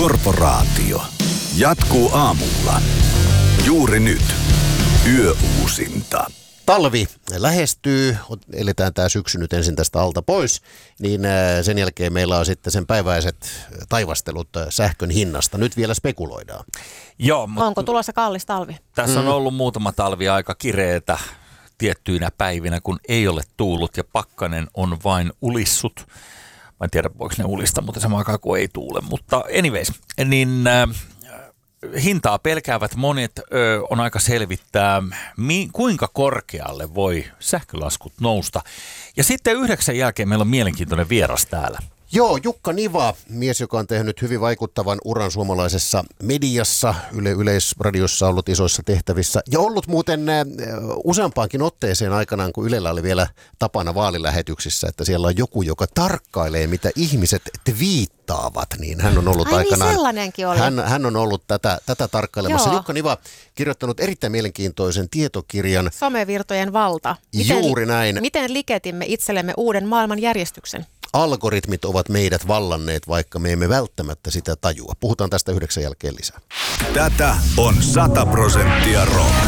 Korporaatio. Jatkuu aamulla. Juuri nyt. Yöuusinta. Talvi lähestyy, eletään tämä syksy nyt ensin tästä alta pois, niin sen jälkeen meillä on sitten sen päiväiset taivastelut sähkön hinnasta. Nyt vielä spekuloidaan. Joo, mutta Onko tulossa kallis talvi? tässä on ollut muutama talvi aika kireetä tiettyinä päivinä, kun ei ole tuullut ja pakkanen on vain ulissut. Mä en tiedä, voiko ne ulista, mutta samaan aikaan kuin ei tuule. Mutta anyways, niin hintaa pelkäävät monet, on aika selvittää, kuinka korkealle voi sähkölaskut nousta. Ja sitten 9 jälkeen meillä on mielenkiintoinen vieras täällä. Joo, Jukka Niva, mies, joka on tehnyt hyvin vaikuttavan uran suomalaisessa mediassa, Yleisradiossa ollut isoissa tehtävissä ja ollut muuten useampaankin otteeseen aikanaan, kun Ylellä oli vielä tapana vaalilähetyksissä, että siellä on joku, joka tarkkailee, mitä ihmiset twiittaavat, niin hän on ollut aikanaan. Niin sellainenkin oli. Hän on ollut tätä tarkkailemassa. Joo. Jukka Niva kirjoittanut erittäin mielenkiintoisen tietokirjan. Somevirtojen valta. Juuri näin. Miten liketimme itsellemme uuden maailmanjärjestyksen? Algoritmit ovat meidät vallanneet, vaikka me emme välttämättä sitä tajua. Puhutaan tästä 9 jälkeen lisää. Tätä on 100% rock.